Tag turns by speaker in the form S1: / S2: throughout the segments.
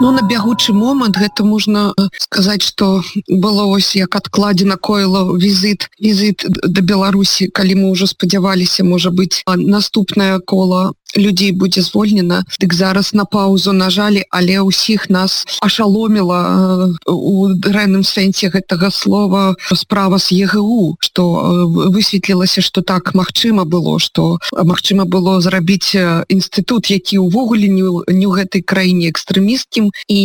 S1: Ну, на бягучы момант гэта можна сказаць, што было ось як адкладзена койла візіт да Беларусі, калі мы ўжо спадзяваліся, можа быць, наступнае кола людзей будзе звольнена, дык зараз на паузу нажалі, але ўсіх нас ашаломіла у дрэнным сэнсе гэтага слова справа з ЕГУ, што высветлілася, што так магчыма было, што магчыма было зрабіць інстытут, які ўвогуле не ў гэтай краіне экстрэмісцкім, і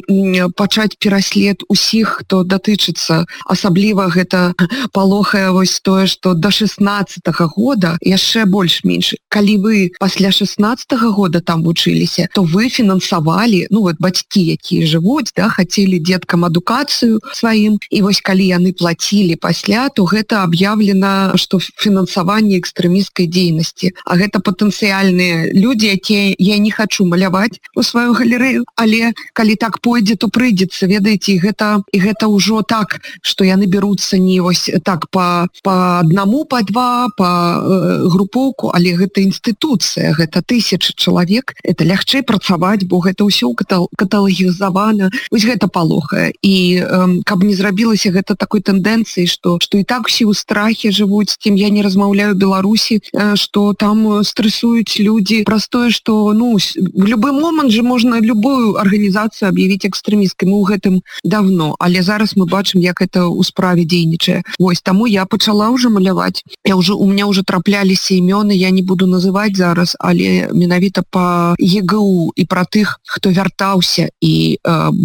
S1: пачаць пераслед усіх, хто датычыцца. Асабліва гэта палохае вось тое, што да 16-го года яшчэ больш-менш. Калі вы пасля 16-го года там вучыліся, то вы фінансавалі, ну вот бацькі, якія жывуць, да, хацелі дзеткам адукацыю сваім, і вось калі яны плацілі пасля, то гэта аб'яўлена, што фінансаванне экстрэмісцкай дзейнасці. А гэта патэнцыяльныя людзі, якія я не хачу маляваць у сваю галерэю, але калі так пойдзе, то прыйдзецца, ведаеце, і гэта ўжо так, што яны бяруцца не вось так па аднаму, па два, па групоўку, але гэта інстытуцыя, гэта тысячы чалавек, это лягчэй працаваць, бо гэта ўсё каталагізавана. Вось гэта палохае. І каб не зрабілася гэта такой тэндэнцыі, што і так усе ў страхе жывуць, з кім я не размаўляю Беларусі, што там стрэсуюць людзі. Простое, што в любы момант же можна любую арганізацыю аб'явіць экстрэмісткай. Мы ў гэтым давно, але зараз мы бачым, як это ў справе дзейнічае. Вось, таму я пачала ўжо маляваць. У меня ўжо трапляліся імёны, я не буду называць зараз, але менавіта па ЕГУ і пра тых, хто вяртаўся і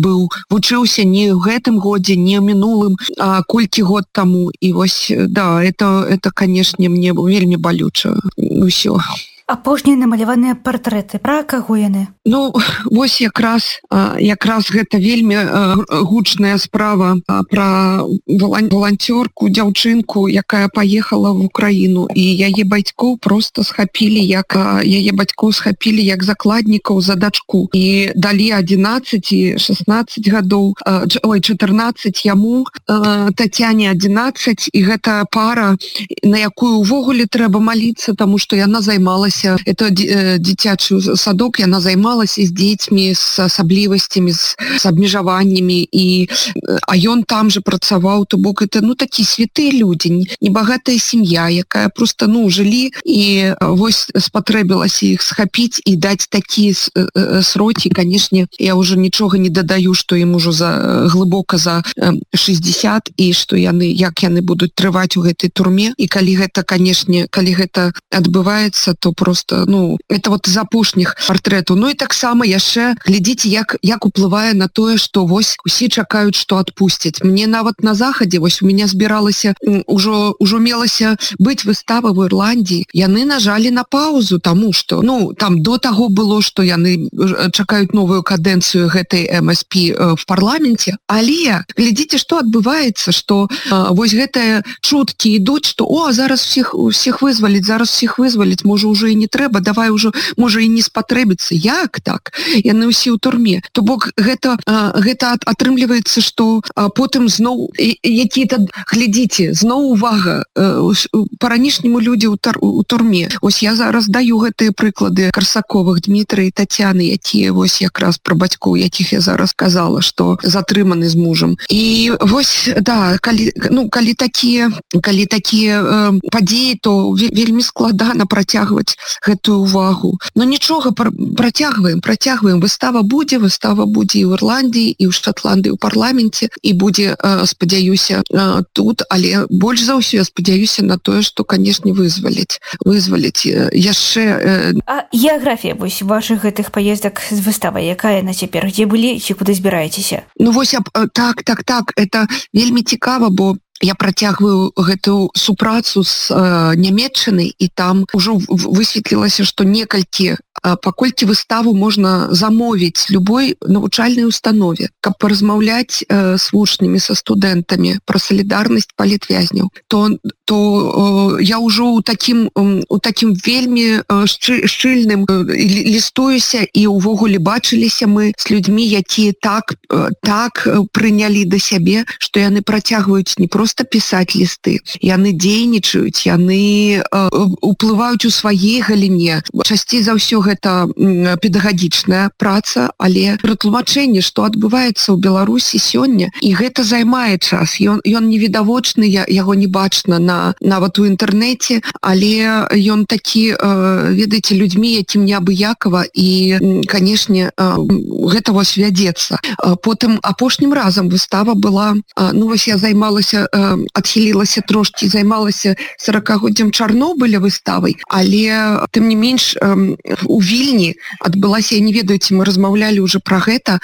S1: вучыўся не ў гэтым годзе, не ў мінулым, а колькі год таму. І вось, да, это, канешне, мне вельмі балюча ўсё.
S2: Апошнія намаляваныя партрэты, пра каго яны?
S1: Ну, вось якраз гэта вельмі гучная справа пра валанцёрку, дзяўчынку, якая паехала в Украіну, і яе бацькоў просто схапілі як закладнікаў за дачку. І далі 11 і 16 гадоў, 14 яму, Тацяне 11, і гэта пара, на якую ўвогуле трэба маліцца, таму што яна займалася, это дзіцячы садок, яна займалася з дзецьмі, з асаблівасцямі, з абмежаваннямі, а ён там же працаваў, то бок это, такі святыя людзі, небагатая сям'я, якая просто, жылі, і вось спатрэбілася іх схапіць і даць такія срокі. Канешне, я ўжо нічога не дадаю, што ім ужо глыбока за 60, і што як яны будуць трываць у гэтай турме. І калі гэта, канешне, адбываецца, то просто, это вот з апошніх партрэтаў. Ну і таксама яшчэ глядзіце, як уплывае на тое, што вось усе чакаюць, што адпусцяць. Мне нават на захадзе, вось у мяне збіралася, ужо мелася быць выстава в Ірландіі. Яны нажалі на паузу, таму што, там до таго было, што яны чакаюць новую кадэнцыю гэтай МСП в парламенце, але глядзіце, што адбываецца, што вось гэтыя чуткі ідуць, што зараз всіх вызваліць, можа ўжо і не трэба, давай ўжо, можа і не спатрэбіцца. Як так? Яны ўсе ў турме. То бок гэта атрымліваецца, што потым зноў глядзіце, зноў увага, па-ранішняму людзі ў турме. Ось я зараз даю гэтыя прыклады Карсаковых, Дмітрыя і Тацяны, якія вось якраз пра бацькоў, якіх я зараз казала, што затрыманы з мужам. І вось, да, калі такія падзеі, то вельмі складана працягваць гэтую увагу. Но нічога, працягваем. Выстава будзе і ў Ірландіі, і ў Шатландыі ў парламенце, і будзе, спадзяюся, тут, але больш за ўсё я спадзяюся на тое, што, канешне, вызваліць яшчэ.
S2: А геаграфія вось вашых гэтых паездак з выставай, якая на цяпер? Дзе былі ці куды збіраецеся?
S1: Вось, так, это вельмі цікава, бо я працягваю гэтую супрацу з Нямецчынай, і там ужо высветлілася, што паколькі выставу можна замовіць любой навучальнай установе, каб паразмаўляць з вучнямі, са студэнтамі пра салідарнасць палітвязняў, то то я ўжо у такім вельмі шчыльным лістуюся, і ўвогуле бачыліся мы з людзьмі, якія так прынялі да сябе, што яны працягваюць не проста пісаць лісты, яны дзейнічаюць, яны уплываюць у сваей галіне. Часцей за ўсё гэта педагагічная праца, але пратлумачэнне, што адбываецца ў Беларусі сёння, і гэта займае час. Ён невідавочны, яго не бачна нават у інтэрнэце, але ён такі, ведаеце, людзьмі, якім неабыякава, і, канешне, гэта вось вядзецца. Потым апошнім разам выстава была, я займалася, адхілілася трошкі, займалася 40-годдзям Чарнобыля выставай, але тым не менш у Вільні адбылася, я не ведаю, ці мы размаўлялі ўжо пра гэта,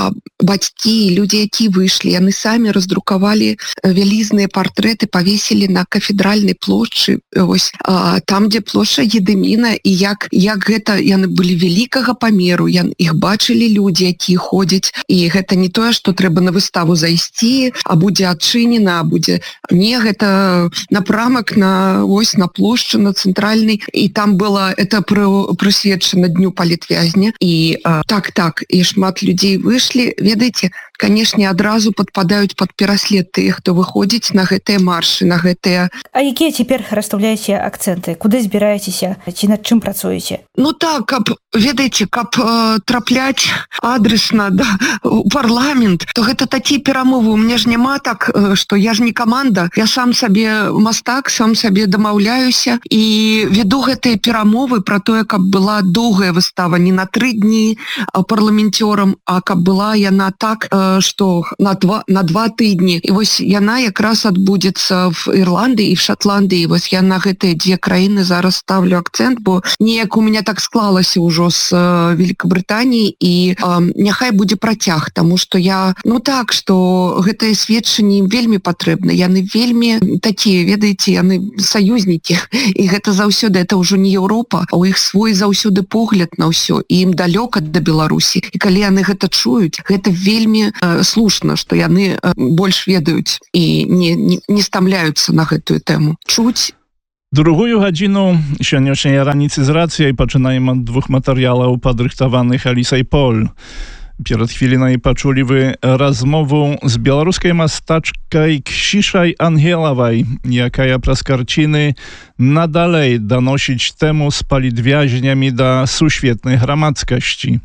S1: бацькі, людзі, якія выйшлі, яны самі раздрукавалі вялізныя партрэты, павесілі на кафедральнай плошчы, ось там, дзе плошча Едыміна, і як гэта, яны былі вялікага памеру, іх бачылі людзі, якія ходзяць, і гэта не тое, што трэба на выставу зайсці, а будзе адчынена, а будзе... Не, гэта напрамак на плошчу, на цэнтральнай, і там было, это прысвечана Дню палітвязня, і так, і шмат людзей выйшлі, ведаеце, канешне, адразу падпадаюць пад пераслед тыя, хто выходзіць на гэтыя маршы, на гэтыя...
S2: А якія цяпер расстаўляеце акцэнты? Куды збіраецеся? Ці над чым працуеце?
S1: Ведаеце, каб трапляць адресна у парламент, то гэта такія перамовы. У мяне ж няма так, што я ж не каманда, я сам сабе мастак, сам сабе дамаўляюся і веду гэтыя перамовы пра тое, каб была доўгая выстава, не на 3 дні парламенцёрам, а каб была яна так, што на 2 тыдні. І вось яна якраз адбудзецца в Ірландыі і в Шатландыі. Вось я на гэтыя 2 краіны зараз ставлю акцэнт, бо неяк у мяне так склалася ўжо з Великабрытаніі, і няхай будзе працяг, таму што што гэтыя сведчанні ім вельмі патрэбны. Яны вельмі такія, ведаеце, яны саюзнікі, і гэта заўсёды, это ўжо не Еўропа, а ў іх свой заўсёды погляд на ўсё, і ім далёка да Беларусі. І калі яны гэта чуюць, гэта вельмі слушна, што яны больш ведаюць і не стамляюцца на гэтую тэму. Чуць.
S3: Другую гадзіну сённяшняй раніцы з рацыяй пачынаем ад 2 матэрыялаў, падрыхтаваных Алісай Поль. Перад хвілінай пачулі вы размову з беларускай мастачкай Ксішай Ангелавай, якая праз карціны надалей даносіць тэму з палітвязнямі да сусветнай грамадскасці.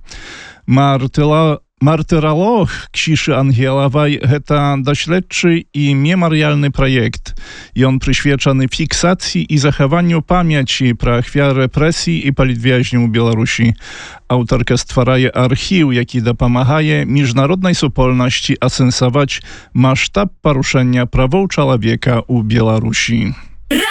S3: Мартыралог Ксішы Ангелавай – гэта даследчы і мемарыяльны праект. Ён прысвечаны фіксацыі і захаванню памяці пра ахвяр рэпрэсій і палітвязняў у Беларусі. Аўтарка стварае архіў, які дапамагае міжнароднай супольнасці асэнсаваць маштаб парушэння правоў чалавека ў Беларусі.